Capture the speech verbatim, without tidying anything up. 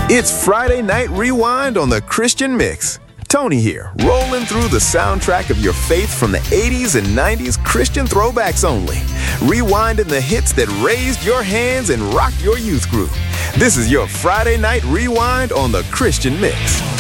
It's Friday Night Rewind on the Christian Mix. Tony here, rolling through the soundtrack of your faith from the eighties and nineties Christian throwbacks only. Rewinding the hits that raised your hands and rocked your youth group. This is your Friday Night Rewind on the Christian Mix.